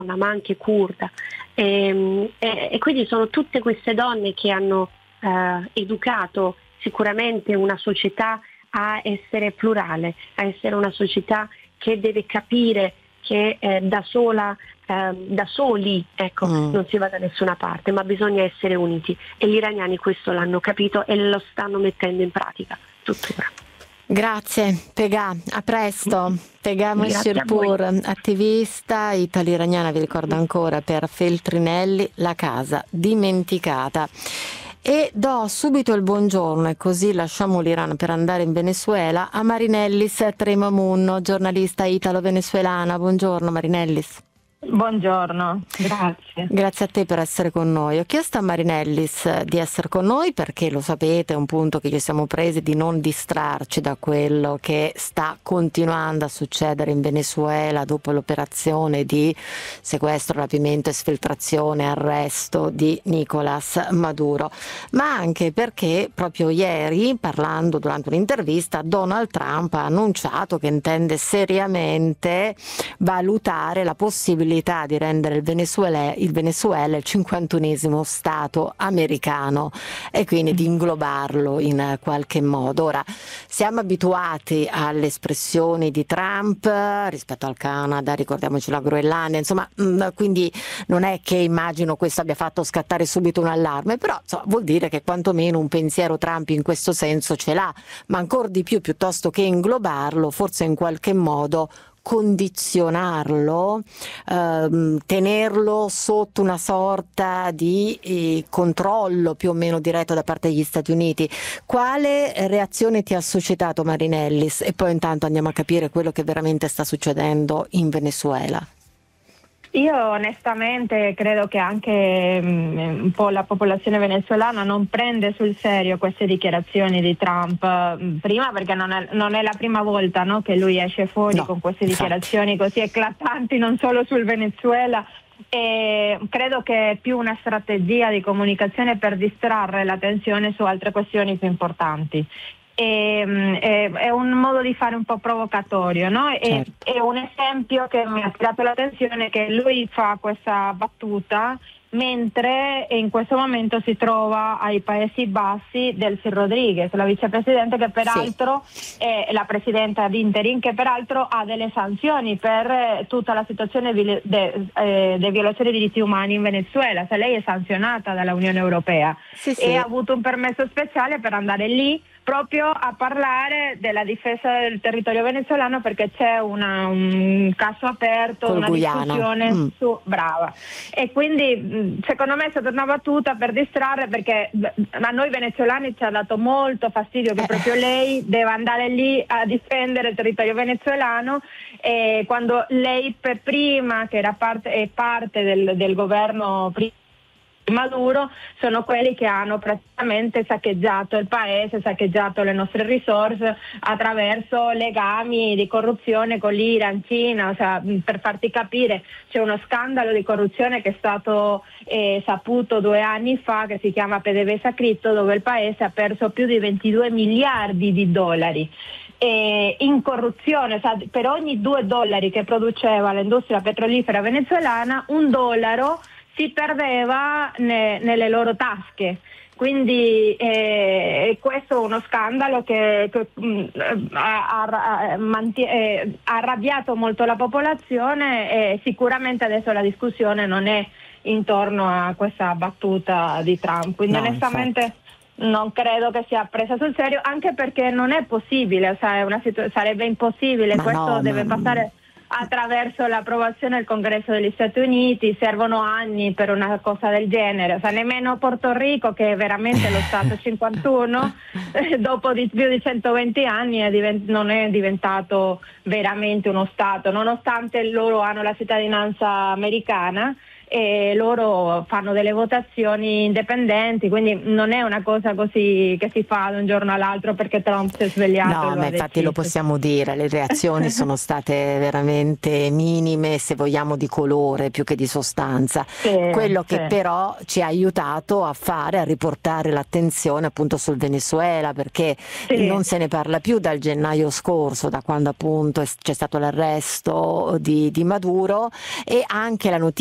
ma anche curda. E quindi sono tutte queste donne che hanno educato sicuramente una società a essere plurale, a essere una società che deve capire che da soli non si va da nessuna parte, ma bisogna essere uniti, e gli iraniani questo l'hanno capito e lo stanno mettendo in pratica tuttora. Grazie Pegah, a presto. Pegah Moshirpour, attivista italo-iraniana, vi ricordo ancora, per Feltrinelli, la casa dimenticata. E do subito il buongiorno, e così lasciamo l'Iran per andare in Venezuela, a Marinellis Tremamunno, giornalista italo-venezuelana. Buongiorno Marinellis. Buongiorno, grazie. Grazie a te per essere con noi. Ho chiesto a Marinellis di essere con noi perché, lo sapete, è un punto che ci siamo presi di non distrarci da quello che sta continuando a succedere in Venezuela dopo l'operazione di sequestro, rapimento, esfiltrazione, arresto di Nicolás Maduro, ma anche perché proprio ieri, parlando durante un'intervista, Donald Trump ha annunciato che intende seriamente valutare la possibilità di rendere il Venezuela il 51esimo Stato americano e quindi di inglobarlo in qualche modo. Ora, siamo abituati alle espressioni di Trump rispetto al Canada, ricordiamoci la Groenlandia, insomma, quindi non è che immagino questo abbia fatto scattare subito un allarme, però insomma, vuol dire che quantomeno un pensiero Trump in questo senso ce l'ha, ma ancora di più, piuttosto che inglobarlo, forse in qualche modo condizionarlo, tenerlo sotto una sorta di controllo più o meno diretto da parte degli Stati Uniti. Quale reazione ti ha suscitato Marinellis? E poi intanto andiamo a capire quello che veramente sta succedendo in Venezuela. Io onestamente credo che anche un po' la popolazione venezuelana non prende sul serio queste dichiarazioni di Trump, prima perché non è la prima volta, no, che lui esce fuori con queste dichiarazioni così eclatanti, non solo sul Venezuela, e credo che è più una strategia di comunicazione per distrarre l'attenzione su altre questioni più importanti. È un modo di fare un po' provocatorio, no? Certo. È un esempio che mi ha attirato l'attenzione, che lui fa questa battuta mentre in questo momento si trova ai Paesi Bassi Delcy Rodriguez, la vicepresidente che peraltro è la presidenta di interim, che peraltro ha delle sanzioni per tutta la situazione di violazione dei diritti umani in Venezuela. Se lei è sanzionata dalla Unione Europea e ha avuto un permesso speciale per andare lì proprio a parlare della difesa del territorio venezuelano, perché c'è un caso aperto, una discussione su brava, e quindi secondo me è stata una battuta per distrarre, perché a noi venezuelani ci ha dato molto fastidio che proprio lei deve andare lì a difendere il territorio venezuelano, quando lei per prima, che era parte del governo Maduro, sono quelli che hanno praticamente saccheggiato il paese, saccheggiato le nostre risorse attraverso legami di corruzione con l'Iran, Cina. O sea, per farti capire, c'è uno scandalo di corruzione che è stato saputo 2 anni fa, che si chiama PDVSA Crypto, dove il paese ha perso più di 22 miliardi di dollari. In corruzione, per ogni $2 che produceva l'industria petrolifera venezuelana, $1 si perdeva nelle loro tasche. Quindi questo è uno scandalo che ha arrabbiato molto la popolazione, e sicuramente adesso la discussione non è intorno a questa battuta di Trump. Quindi onestamente non credo che sia presa sul serio, anche perché non è possibile, sarebbe impossibile. Deve passare attraverso l'approvazione del Congresso degli Stati Uniti, servono anni per una cosa del genere. Nemmeno Porto Rico, che è veramente lo Stato 51, dopo più di 120 anni non è diventato veramente uno Stato, nonostante loro hanno la cittadinanza americana. e loro fanno delle votazioni indipendenti, quindi non è una cosa così che si fa da un giorno all'altro perché Trump si è svegliato. No, ma infatti lo possiamo dire, le reazioni sono state veramente minime, se vogliamo di colore più che di sostanza. Quello che però ci ha aiutato a riportare l'attenzione appunto sul Venezuela, perché non se ne parla più dal gennaio scorso, da quando appunto c'è stato l'arresto di Maduro, e anche la notizia